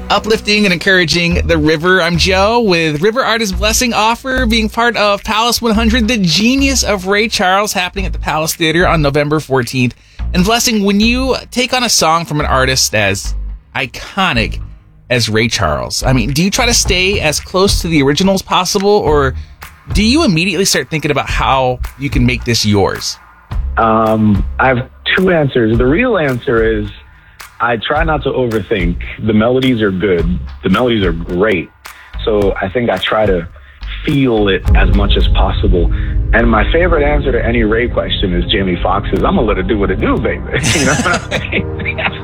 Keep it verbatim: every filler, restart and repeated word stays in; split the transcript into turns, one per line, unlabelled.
uplifting and encouraging The River. I'm Joe with River Artist Blessing Offer, being part of Palace one hundred, The Genius of Ray Charles, happening at the Palace Theater on November fourteenth. And Blessing, when you take on a song from an artist as iconic as Ray Charles, I mean, do you try to stay as close to the original as possible, or do you immediately start thinking about how you can make this yours?
Um, I have two answers. The real answer is I try not to overthink. The melodies are good. The melodies are great. So I think I try to feel it as much as possible. And my favorite answer to any Ray question is Jamie Foxx's, I'm going to let it do what it do, baby. You know what I mean?